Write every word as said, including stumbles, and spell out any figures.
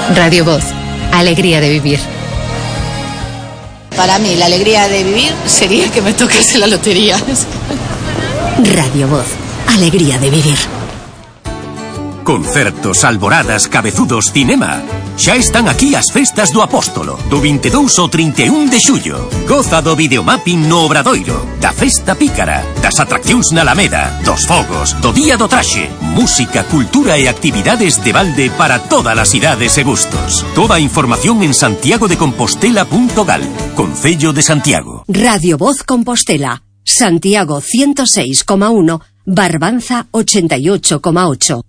Radio Voz, alegría de vivir. Para mí, la alegría de vivir sería que me tocase la lotería. Radio Voz, alegría de vivir. Concertos, alboradas, cabezudos, cinema. Xa están aquí as festas do Apóstolo, do vinte e dous ao trinta e un de xullo. Goza do videomapping no Obradoiro, da festa pícara, das atraccións na Alameda, dos fogos, do día do traxe, música, cultura e actividades de balde para todas as idades e gustos. Toda a información en santiago de compostela punto gal, Concello de Santiago. Radio Voz Compostela, Santiago ciento seis coma uno, Barbanza ochenta y ocho coma ocho.